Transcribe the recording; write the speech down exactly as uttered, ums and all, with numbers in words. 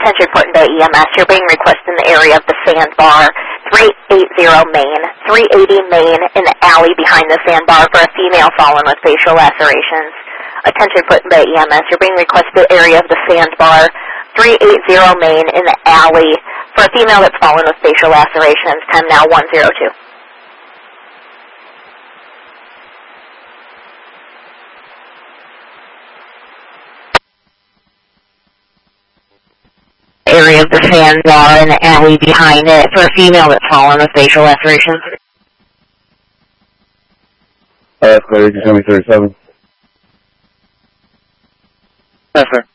Attention Portland Bay E M S, you're being requested in the area of the Sandbar, three eighty Main, three eighty Main, in the alley behind the Sandbar for a female fallen with facial lacerations. Attention Portland Bay E M S, you're being requested in the area of the Sandbar, three eighty Main, in the alley for a female that's fallen with facial lacerations. Time now one oh two. Area of the Sandbar and the alley behind it for a female that's fallen with facial lacerations. Uh, Claire, you can tell me thirty-seven. Yes, sir.